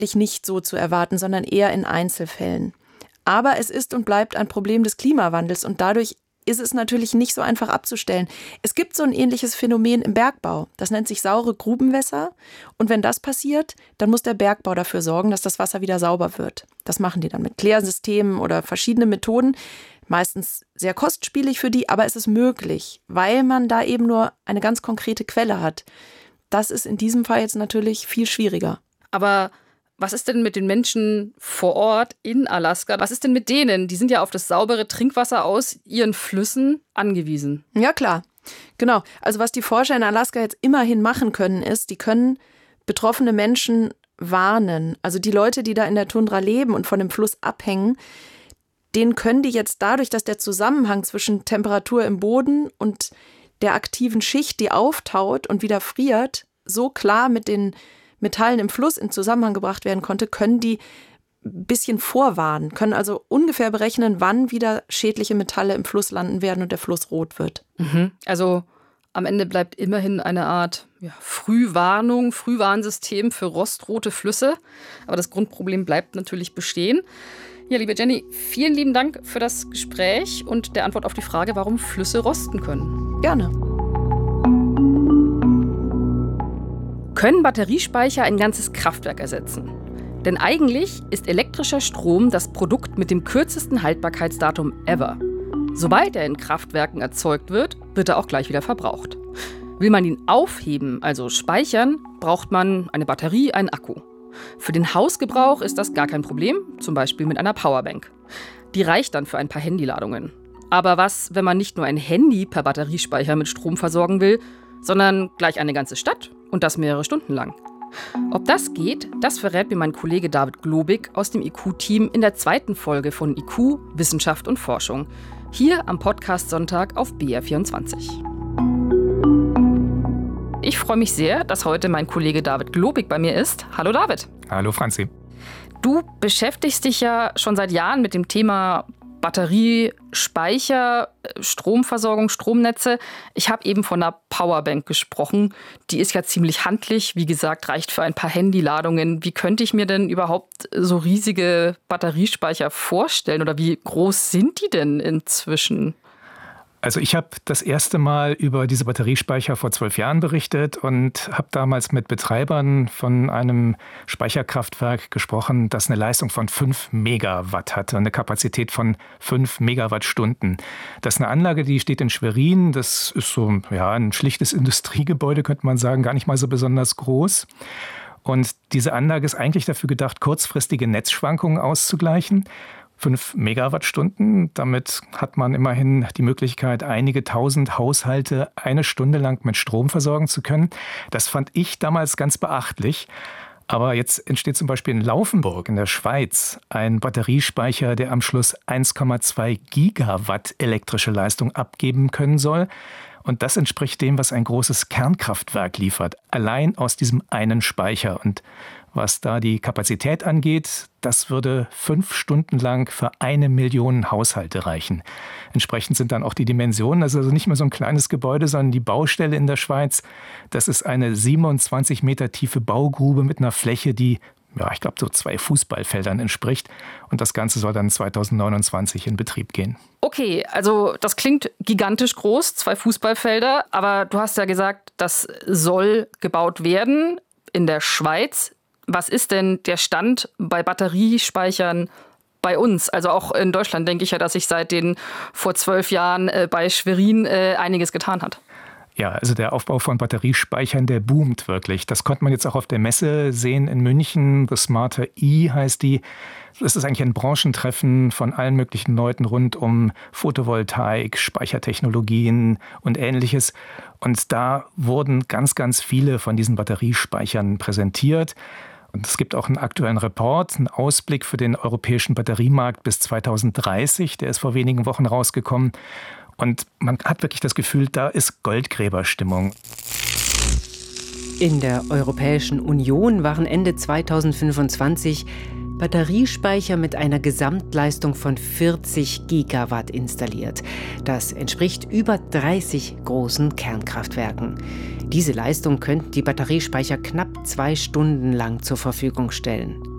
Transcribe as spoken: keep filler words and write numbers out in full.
nicht so zu erwarten, sondern eher in Einzelfällen. Aber es ist und bleibt ein Problem des Klimawandels und dadurch ist es natürlich nicht so einfach abzustellen. Es gibt so ein ähnliches Phänomen im Bergbau. Das nennt sich saure Grubenwässer. Und wenn das passiert, dann muss der Bergbau dafür sorgen, dass das Wasser wieder sauber wird. Das machen die dann mit Klärsystemen oder verschiedenen Methoden. Meistens sehr kostspielig für die, aber es ist möglich, weil man da eben nur eine ganz konkrete Quelle hat. Das ist in diesem Fall jetzt natürlich viel schwieriger. Aber was ist denn mit den Menschen vor Ort in Alaska? Was ist denn mit denen? Die sind ja auf das saubere Trinkwasser aus ihren Flüssen angewiesen. Ja, klar. Genau. Also was die Forscher in Alaska jetzt immerhin machen können, ist, die können betroffene Menschen warnen. Also die Leute, die da in der Tundra leben und von dem Fluss abhängen, denen können die jetzt dadurch, dass der Zusammenhang zwischen Temperatur im Boden und der aktiven Schicht, die auftaut und wieder friert, so klar mit den Metallen im Fluss in Zusammenhang gebracht werden konnte, können die ein bisschen vorwarnen, können also ungefähr berechnen, wann wieder schädliche Metalle im Fluss landen werden und der Fluss rot wird. Mhm. Also am Ende bleibt immerhin eine Art ja, Frühwarnung, Frühwarnsystem für rostrote Flüsse. Aber das Grundproblem bleibt natürlich bestehen. Ja, liebe Jenny, vielen lieben Dank für das Gespräch und der Antwort auf die Frage, warum Flüsse rosten können. Gerne. Können Batteriespeicher ein ganzes Kraftwerk ersetzen? Denn eigentlich ist elektrischer Strom das Produkt mit dem kürzesten Haltbarkeitsdatum ever. Sobald er in Kraftwerken erzeugt wird, wird er auch gleich wieder verbraucht. Will man ihn aufheben, also speichern, braucht man eine Batterie, einen Akku. Für den Hausgebrauch ist das gar kein Problem, zum Beispiel mit einer Powerbank. Die reicht dann für ein paar Handyladungen. Aber was, wenn man nicht nur ein Handy per Batteriespeicher mit Strom versorgen will, sondern gleich eine ganze Stadt und das mehrere Stunden lang? Ob das geht, das verrät mir mein Kollege David Globig aus dem I Q-Team in der zweiten Folge von I Q, Wissenschaft und Forschung. Hier am Podcast Sonntag auf B R vierundzwanzig. Ich freue mich sehr, dass heute mein Kollege David Globig bei mir ist. Hallo David. Hallo Franzi. Du beschäftigst dich ja schon seit Jahren mit dem Thema Batterie, Speicher, Stromversorgung, Stromnetze. Ich habe eben von einer Powerbank gesprochen. Die ist ja ziemlich handlich. Wie gesagt, reicht für ein paar Handyladungen. Wie könnte ich mir denn überhaupt so riesige Batteriespeicher vorstellen? Oder wie groß sind die denn inzwischen? Also ich habe das erste Mal über diese Batteriespeicher vor zwölf Jahren berichtet und habe damals mit Betreibern von einem Speicherkraftwerk gesprochen, das eine Leistung von fünf Megawatt hatte, eine Kapazität von fünf Megawattstunden. Das ist eine Anlage, die steht in Schwerin. Das ist so ja, ein schlichtes Industriegebäude, könnte man sagen, gar nicht mal so besonders groß. Und diese Anlage ist eigentlich dafür gedacht, kurzfristige Netzschwankungen auszugleichen. Fünf Megawattstunden, damit hat man immerhin die Möglichkeit, einige tausend Haushalte eine Stunde lang mit Strom versorgen zu können. Das fand ich damals ganz beachtlich. Aber jetzt entsteht zum Beispiel in Laufenburg in der Schweiz ein Batteriespeicher, der am Schluss eins Komma zwei Gigawatt elektrische Leistung abgeben können soll. Und das entspricht dem, was ein großes Kernkraftwerk liefert, allein aus diesem einen Speicher. Und was da die Kapazität angeht, das würde fünf Stunden lang für eine Million Haushalte reichen. Entsprechend sind dann auch die Dimensionen, das ist also nicht mehr so ein kleines Gebäude, sondern die Baustelle in der Schweiz, das ist eine siebenundzwanzig Meter tiefe Baugrube mit einer Fläche, die, ja, ich glaube, so zwei Fußballfeldern entspricht. Und das Ganze soll dann zweitausendneunundzwanzig in Betrieb gehen. Okay, also das klingt gigantisch groß, zwei Fußballfelder. Aber du hast ja gesagt, das soll gebaut werden in der Schweiz. Was ist denn der Stand bei Batteriespeichern bei uns? Also auch in Deutschland denke ich ja, dass sich seit den vor zwölf Jahren äh, bei Schwerin äh, einiges getan hat. Ja, also der Aufbau von Batteriespeichern, der boomt wirklich. Das konnte man jetzt auch auf der Messe sehen in München. The Smarter E heißt die. Das ist eigentlich ein Branchentreffen von allen möglichen Leuten rund um Photovoltaik, Speichertechnologien und Ähnliches. Und da wurden ganz, ganz viele von diesen Batteriespeichern präsentiert. Und es gibt auch einen aktuellen Report, einen Ausblick für den europäischen Batteriemarkt bis zweitausenddreißig. Der ist vor wenigen Wochen rausgekommen. Und man hat wirklich das Gefühl, da ist Goldgräberstimmung. In der Europäischen Union waren Ende zweitausendfünfundzwanzig Batteriespeicher mit einer Gesamtleistung von vierzig Gigawatt installiert. Das entspricht über dreißig großen Kernkraftwerken. Diese Leistung könnten die Batteriespeicher knapp zwei Stunden lang zur Verfügung stellen.